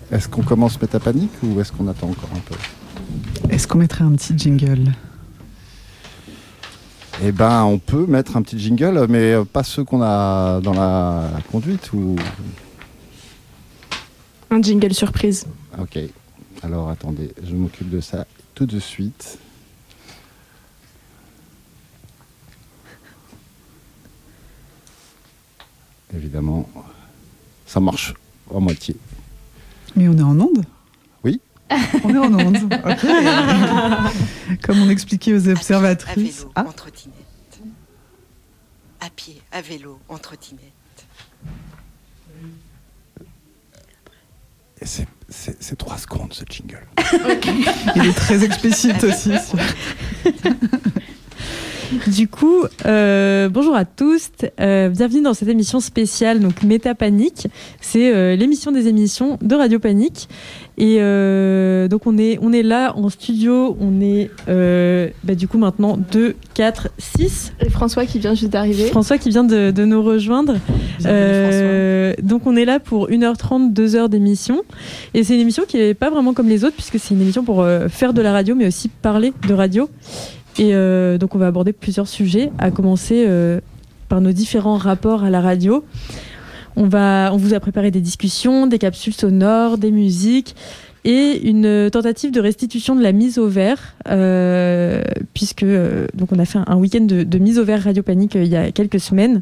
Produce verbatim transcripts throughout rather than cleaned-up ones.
Est-ce qu'on commence Métapanique ou est-ce qu'on attend encore un peu ? Est-ce qu'on mettrait un petit jingle ? Eh ben, on peut mettre un petit jingle, mais pas ceux qu'on a dans la conduite ou... Un jingle surprise. Ok. Alors, attendez, je m'occupe de ça tout de suite. Évidemment, ça marche à moitié. Mais on est en onde ? Oui. On est en onde, ok. Comme on expliquait aux observatrices. À vélo, ah. en trottinette. À pied, à vélo, en trottinette. Et c'est, c'est, c'est trois secondes ce jingle. Okay. Il est très explicite aussi. Du coup, euh, bonjour à tous, euh, bienvenue dans cette émission spéciale, donc Métapanique. C'est euh, l'émission des émissions de Radio Panique. Et euh, donc on est, on est là en studio, on est euh, bah, du coup maintenant deux, quatre, six. Et François qui vient juste d'arriver. François qui vient de, de nous rejoindre. Euh, donc on est là pour une heure trente, deux heures d'émission. Et c'est une émission qui n'est pas vraiment comme les autres, puisque c'est une émission pour euh, faire de la radio, mais aussi parler de radio. Et euh, donc on va aborder plusieurs sujets, à commencer euh, par nos différents rapports à la radio. On, va, on vous a préparé des discussions, des capsules sonores, des musiques et une tentative de restitution de la mise au vert, euh, puisque euh, donc on a fait un, un week-end de, de mise au vert Radio Panique euh, il y a quelques semaines.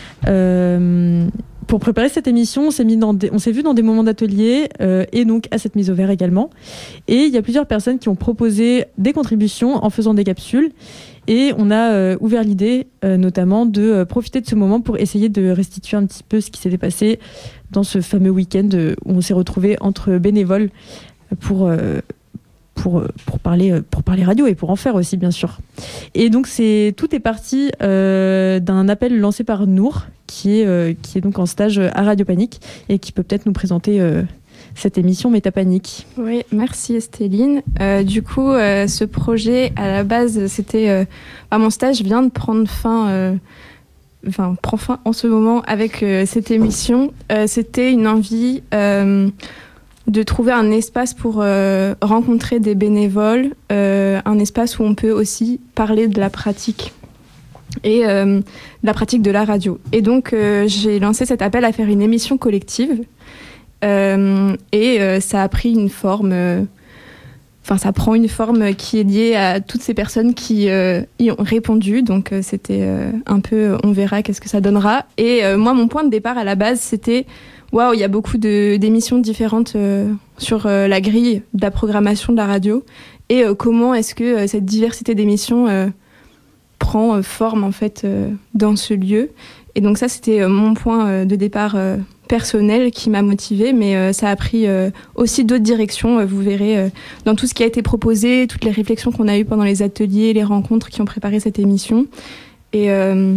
Euh, Pour préparer cette émission, on s'est, mis dans des, on s'est vu dans des moments d'atelier euh, et donc à cette mise au vert également. Et il y a plusieurs personnes qui ont proposé des contributions en faisant des capsules. Et on a euh, ouvert l'idée euh, notamment de euh, profiter de ce moment pour essayer de restituer un petit peu ce qui s'était passé dans ce fameux week-end euh, où on s'est retrouvés entre bénévoles pour... Euh, Pour, pour, parler, pour parler radio et pour en faire aussi, bien sûr. Et donc, c'est, tout est parti euh, d'un appel lancé par Nour, qui est, euh, qui est donc en stage à Radio Panique et qui peut peut-être nous présenter euh, cette émission Métapanique. Oui, merci Estéline. Euh, du coup, euh, ce projet, à la base, c'était... Euh, bah, mon stage vient de prendre fin... Euh, enfin, prend fin en ce moment avec euh, cette émission. Euh, c'était une envie... Euh, de trouver un espace pour euh, rencontrer des bénévoles, euh, un espace où on peut aussi parler de la pratique et euh, de la pratique de la radio. Et donc, euh, j'ai lancé cet appel à faire une émission collective euh, et euh, ça a pris une forme... Euh, Enfin, ça prend une forme qui est liée à toutes ces personnes qui euh, y ont répondu. Donc, euh, c'était euh, un peu, on verra qu'est-ce que ça donnera. Et euh, moi, mon point de départ à la base, c'était, waouh, il y a beaucoup de, d'émissions différentes euh, sur euh, la grille de la programmation de la radio. Et euh, comment est-ce que euh, cette diversité d'émissions euh, prend euh, forme, en fait, euh, dans ce lieu. Et donc ça, c'était euh, mon point euh, de départ euh, personnel qui m'a motivée, mais euh, ça a pris euh, aussi d'autres directions. Euh, vous verrez euh, dans tout ce qui a été proposé, toutes les réflexions qu'on a eues pendant les ateliers, les rencontres qui ont préparé cette émission. Et, euh,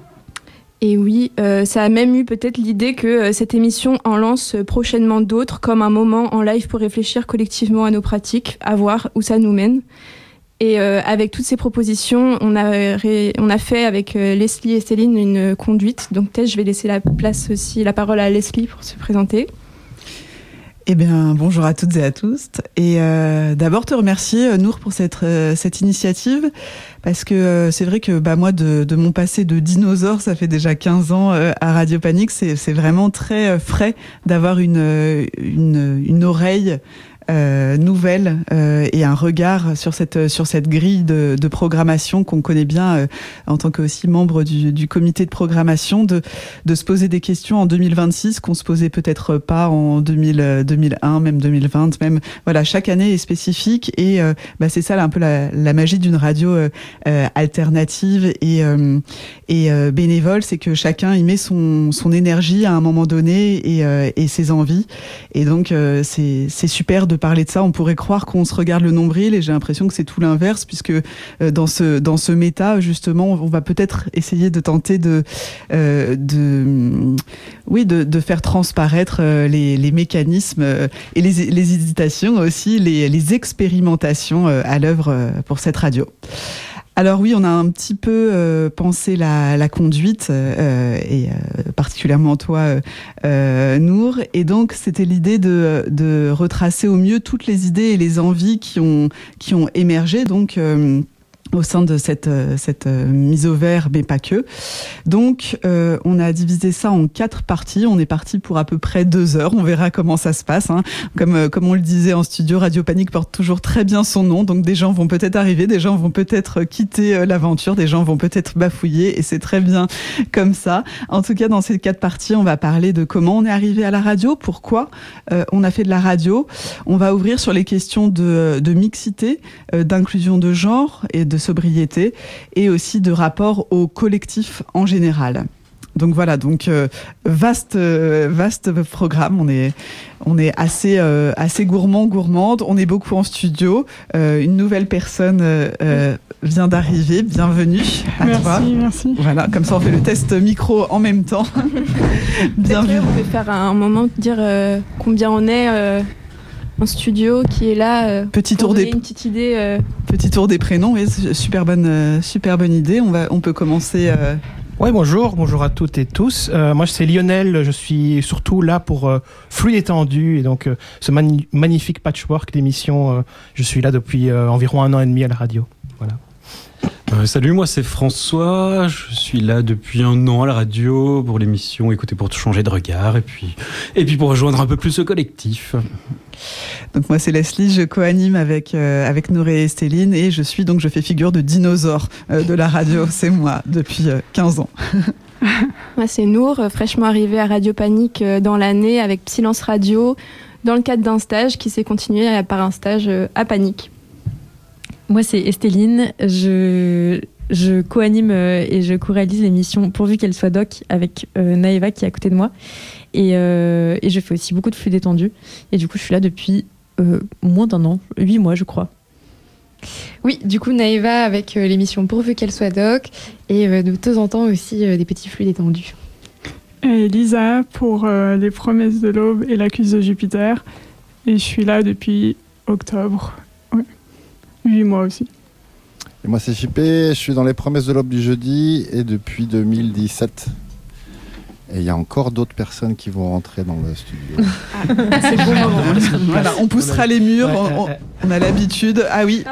et oui, euh, ça a même eu peut-être l'idée que euh, cette émission en lance prochainement d'autres, comme un moment en live pour réfléchir collectivement à nos pratiques, à voir où ça nous mène. Et euh, avec toutes ces propositions, on a, ré... on a fait avec euh, Leslie et Céline une conduite. Donc peut-être je vais laisser la place aussi, la parole à Leslie pour se présenter. Eh bien, bonjour à toutes et à tous. Et euh, d'abord te remercier, Nour, pour cette, euh, cette initiative. Parce que euh, c'est vrai que bah, moi, de, de mon passé de dinosaure, ça fait déjà quinze ans euh, à Radio Panique, c'est, c'est vraiment très euh, frais d'avoir une, une, une oreille Euh, nouvelle euh, et un regard sur cette sur cette grille de, de programmation qu'on connaît bien euh, en tant que aussi membre du, du comité de programmation, de de se poser des questions en deux mille vingt-six qu'on se posait peut-être pas en deux mille, deux mille un, même deux mille vingt, même voilà, chaque année est spécifique et euh, bah c'est ça là, un peu la, la magie d'une radio euh, euh, alternative et euh, et euh, bénévole, c'est que chacun y met son son énergie à un moment donné et euh, et ses envies et donc euh, c'est c'est super de parler de ça. On pourrait croire qu'on se regarde le nombril et j'ai l'impression que c'est tout l'inverse puisque euh, dans ce dans ce méta justement on va peut-être essayer de tenter de euh, de oui de de faire transparaître euh, les les mécanismes euh, et les les hésitations aussi, les les expérimentations euh, à l'œuvre euh, pour cette radio. Alors oui, on a un petit peu euh, pensé la, la conduite, euh, et euh, particulièrement toi, euh, Nour. Et donc, c'était l'idée de, de retracer au mieux toutes les idées et les envies qui ont, qui ont émergé. Donc, euh, au sein de cette cette euh, mise au vert, mais pas que. Donc, euh, on a divisé ça en quatre parties. On est parti pour à peu près deux heures. On verra comment ça se passe. Hein. Comme euh, comme on le disait en studio, Radio Panique porte toujours très bien son nom. Donc, des gens vont peut-être arriver, des gens vont peut-être quitter euh, l'aventure, des gens vont peut-être bafouiller, et c'est très bien comme ça. En tout cas, dans ces quatre parties, on va parler de comment on est arrivé à la radio, pourquoi euh, on a fait de la radio. On va ouvrir sur les questions de de mixité, euh, d'inclusion de genre et de sobriété, et aussi de rapport au collectif en général. Donc voilà, donc euh, vaste euh, vaste programme. On est on est assez euh, assez gourmand gourmande. On est beaucoup en studio. Euh, une nouvelle personne euh, vient d'arriver. Bienvenue à merci, toi. Merci, merci. Voilà, comme ça on fait le test micro en même temps. Bienvenue. On peut faire un moment dire euh, combien on est. Euh... En studio qui est là euh, petit pour tour donner des une petite idée. Euh... Petit tour des prénoms, oui, super bonne, euh, super bonne idée. On va, on peut commencer. Euh... Ouais, bonjour, bonjour à toutes et tous. Euh, moi, c'est Lionel. Je suis surtout là pour euh, Flux détendu et donc euh, ce mani- magnifique patchwork d'émissions. Euh, je suis là depuis euh, environ un an et demi à la radio. Voilà. Euh, salut, moi c'est François, je suis là depuis un an à la radio pour l'émission Écoutez pour changer de regard et puis, et puis pour rejoindre un peu plus ce collectif. Donc moi c'est Leslie, je co-anime avec, euh, avec Nour et Estéline, et je suis donc je fais figure de dinosaure euh, de la radio, c'est moi depuis euh, quinze ans. Moi c'est Nour, fraîchement arrivée à Radio Panique euh, dans l'année avec Silence Radio dans le cadre d'un stage qui s'est continué par un stage euh, à Panique. Moi, c'est Estéline. Je, je co-anime euh, et je co-réalise l'émission Pourvu qu'elle soit doc avec euh, Naëva qui est à côté de moi. Et, euh, et je fais aussi beaucoup de flux détendus. Et du coup, je suis là depuis euh, moins d'un an, huit mois, je crois. Oui, du coup, Naëva avec euh, l'émission Pourvu qu'elle soit doc et euh, de temps en temps aussi euh, des petits flux détendus. Et Lisa pour euh, les promesses de l'aube et l'accuse de Jupiter. Et je suis là depuis octobre. Oui. Huit mois aussi. Et moi c'est J P, je suis dans les promesses de l'aube du jeudi et depuis deux mille dix-sept. Et il y a encore d'autres personnes qui vont rentrer dans le studio. Ah, c'est bon moment. Voilà, on poussera les murs, Ouais, on, euh, on, on a l'habitude. Ah oui.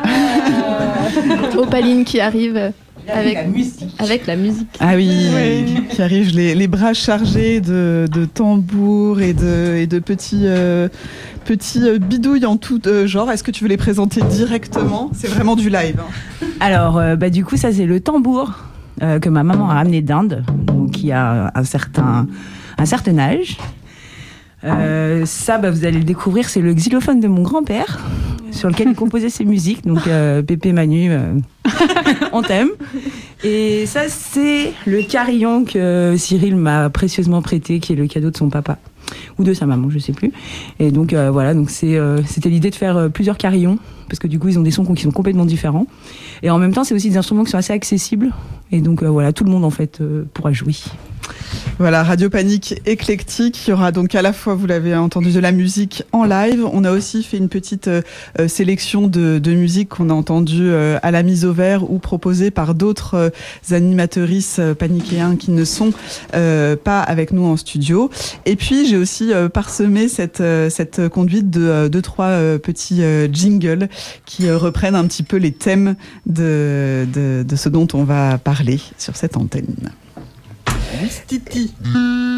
Ah. Opaline qui arrive avec la musique. Avec la musique. Ah oui, Oui. qui arrive les, les bras chargés de, de tambours et de, et de petits, euh, petits bidouilles en tout euh, genre. Est-ce que tu veux les présenter directement ? C'est vraiment du live. Hein. Alors, euh, bah, du coup, ça, c'est le tambour euh, que ma maman a ramené d'Inde, donc qui a un certain, un certain âge. Euh, ça, bah, vous allez le découvrir, c'est le xylophone de mon grand-père, sur lequel il composait ses musiques. Donc, euh, Pépé, Manu, euh, on t'aime. Et ça, c'est le carillon que Cyril m'a précieusement prêté, qui est le cadeau de son papa. Ou de sa maman, je sais plus. Et donc, euh, voilà, donc c'est, euh, c'était l'idée de faire euh, plusieurs carillons, parce que du coup, ils ont des sons qui sont complètement différents. Et en même temps, c'est aussi des instruments qui sont assez accessibles. Et donc, euh, voilà, tout le monde, en fait, euh, pourra jouer. Voilà, Radio Panique éclectique. Il y aura donc à la fois, vous l'avez entendu, de la musique en live. On a aussi fait une petite euh, sélection de, de musique qu'on a entendue euh, à la mise au vert ou proposée par d'autres euh, animatrices euh, paniquéens qui ne sont euh, pas avec nous en studio. Et puis, j'ai aussi euh, parsemé cette, euh, cette conduite de euh, deux, trois euh, petits euh, jingles qui euh, reprennent un petit peu les thèmes de, de, de ce dont on va parler sur cette antenne. Titi.